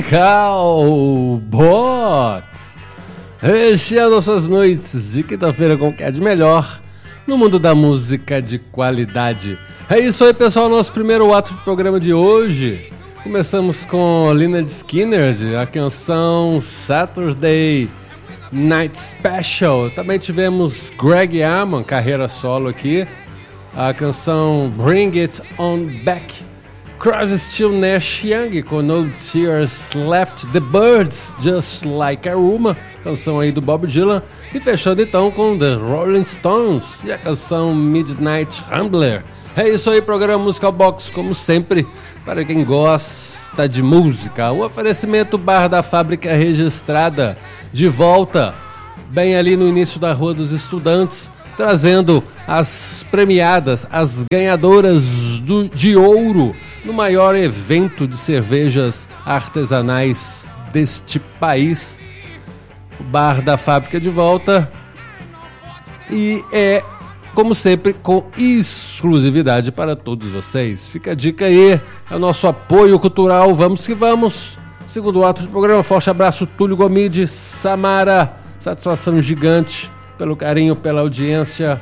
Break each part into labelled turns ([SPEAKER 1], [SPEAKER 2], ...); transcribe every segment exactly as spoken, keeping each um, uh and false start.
[SPEAKER 1] musical Box. Recheando suas noites de quinta-feira com o que é de melhor no mundo da música de qualidade. É isso aí, pessoal, nosso primeiro ato do programa de hoje. Começamos com Lynyrd Skynyrd, a canção Saturday Night Special. Também tivemos Greg Allman, carreira solo aqui, a canção Bring It On Back. Crosby, Stills, Nash Young com No Tears Left. The Birds, Just Like a Woman, canção aí do Bob Dylan. E fechando então com The Rolling Stones e a canção Midnight Rambler. É isso aí, programa Musical Box, como sempre, para quem gosta de música. Um oferecimento Bar da Fábrica Registrada, de volta, bem ali no início da Rua dos Estudantes, trazendo as premiadas, as ganhadoras do, de ouro no maior evento de cervejas artesanais deste país. O Bar da Fábrica de volta, e é, como sempre, com exclusividade para todos vocês. Fica a dica aí, é o nosso apoio cultural. Vamos que vamos. Segundo ato do programa, forte abraço, Túlio Gomide, Samara, satisfação gigante pelo carinho, pela audiência.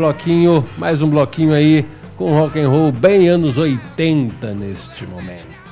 [SPEAKER 1] Bloquinho, mais um bloquinho aí com rock and roll bem anos oitenta neste momento.